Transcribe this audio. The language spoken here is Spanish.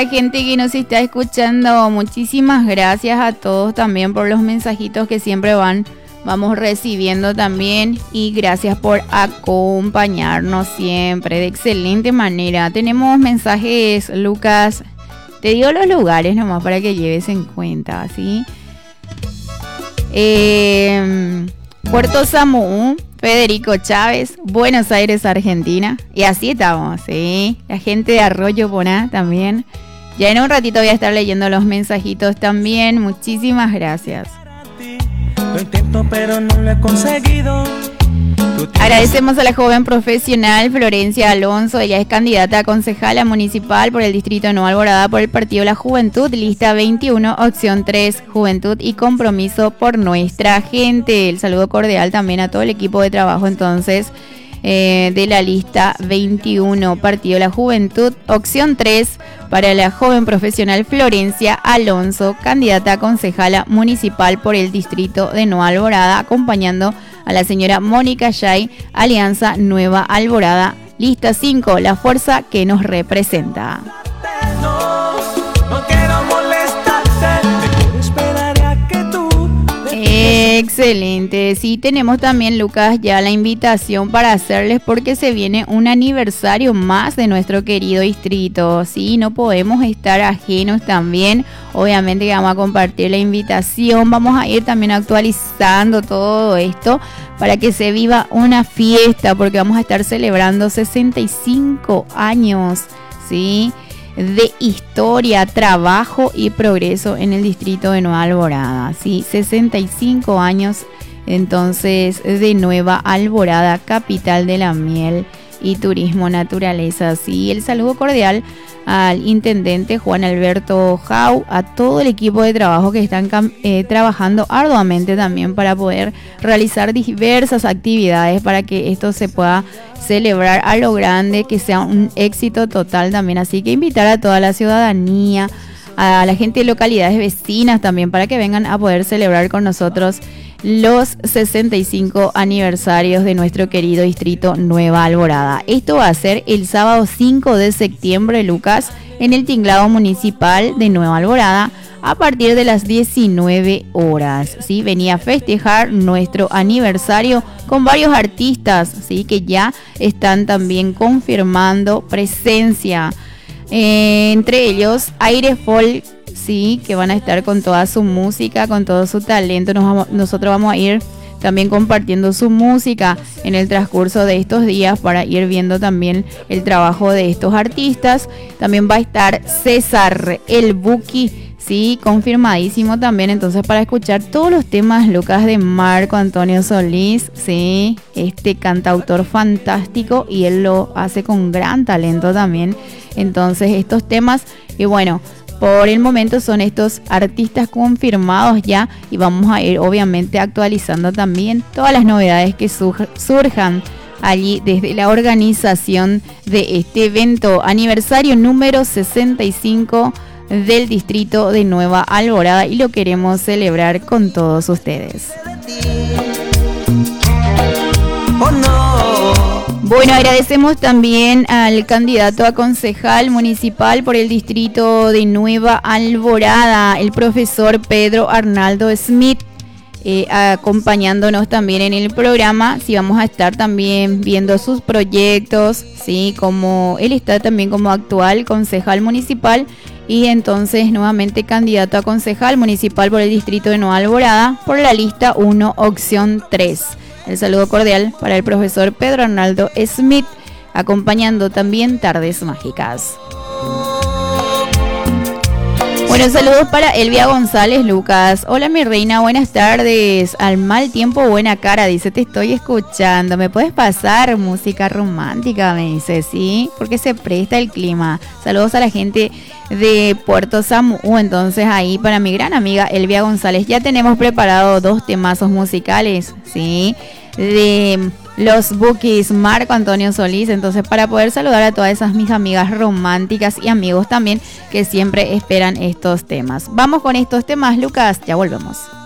Gente que nos está escuchando, muchísimas gracias a todos también por los mensajitos que siempre vamos recibiendo también, y gracias por acompañarnos siempre de excelente manera. Tenemos mensajes, Lucas, te digo los lugares nomás para que lleves en cuenta, ¿sí? Puerto Samú, Federico Chávez, Buenos Aires, Argentina, y así estamos, ¿sí? La gente de Arroyo Boná también. Ya en un ratito voy a estar leyendo los mensajitos también. Muchísimas gracias. Lo intento, pero no lo he conseguido. Agradecemos a la joven profesional Florencia Alonso. Ella es candidata a concejala municipal por el distrito de Nueva Alborada por el partido La Juventud, lista 21, opción 3, Juventud y Compromiso por Nuestra Gente. El saludo cordial también a todo el equipo de trabajo entonces de la lista 21, partido La Juventud, opción 3 para la joven profesional Florencia Alonso, candidata a concejala municipal por el distrito de Nueva Alborada, acompañando a la señora Mónica Yay, Alianza Nueva Alborada, lista 5, la fuerza que nos representa. No quiero molestarte, mejor esperaré a que tú. Excelente, sí, tenemos también, Lucas, ya la invitación para hacerles porque se viene un aniversario más de nuestro querido distrito, sí, no podemos estar ajenos también, obviamente que vamos a compartir la invitación, vamos a ir también actualizando todo esto para que se viva una fiesta, porque vamos a estar celebrando 65 años, sí, de historia, trabajo y progreso en el distrito de Nueva Alborada, ¿sí? 65 años entonces de Nueva Alborada, capital de la miel y turismo naturaleza, ¿sí? El saludo cordial al intendente Juan Alberto Jau, a todo el equipo de trabajo que están trabajando arduamente también para poder realizar diversas actividades para que esto se pueda celebrar a lo grande, que sea un éxito total también. Así que invitar a toda la ciudadanía, a la gente de localidades vecinas también para que vengan a poder celebrar con nosotros los 65 aniversarios de nuestro querido distrito Nueva Alborada. Esto va a ser el sábado 5 de septiembre, Lucas, en el tinglado municipal de Nueva Alborada a partir de las 19 horas. ¿Sí? Venía a festejar nuestro aniversario con varios artistas, ¿sí? Que ya están también confirmando presencia. Entre ellos, Aire Folk, sí, que van a estar con toda su música, con todo su talento. Nosotros vamos a ir también compartiendo su música en el transcurso de estos días para ir viendo también el trabajo de estos artistas. También va a estar César el Buki, sí, confirmadísimo también. Entonces, para escuchar todos los temas, Lucas, de Marco Antonio Solís, sí, este cantautor fantástico, y él lo hace con gran talento también. Entonces, estos temas, y bueno, por el momento son estos artistas confirmados ya, y vamos a ir obviamente actualizando también todas las novedades que surjan allí desde la organización de este evento aniversario número 65 del distrito de Nueva Alborada, y lo queremos celebrar con todos ustedes. Oh, no. Bueno, agradecemos también al candidato a concejal municipal por el distrito de Nueva Alborada, el profesor Pedro Arnaldo Smith, acompañándonos también en el programa. Sí, vamos a estar también viendo sus proyectos, sí, como él está también como actual concejal municipal y entonces nuevamente candidato a concejal municipal por el distrito de Nueva Alborada por la lista 1, opción 3. El saludo cordial para el profesor Pedro Arnaldo Smith, acompañando también Tardes Mágicas. Bueno, saludos para Elvia González, Lucas. Hola, mi reina, buenas tardes. Al mal tiempo, buena cara, dice, te estoy escuchando. ¿Me puedes pasar música romántica? Me dice, sí, porque se presta el clima. Saludos a la gente de Puerto Samú, entonces ahí para mi gran amiga Elvia González. Ya tenemos preparado 2 temazos musicales, ¿sí? De los Bookies, Marco Antonio Solís, entonces para poder saludar a todas esas mis amigas románticas y amigos también que siempre esperan estos temas. Vamos con estos temas, Lucas, ya volvemos.